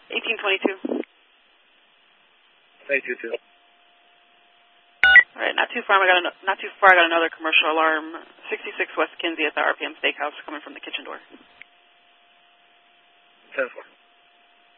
1822. 22-2. All right, not too far. I got another commercial alarm. 66 West Kinsey at the RPM Steakhouse coming from the kitchen door. 10-4.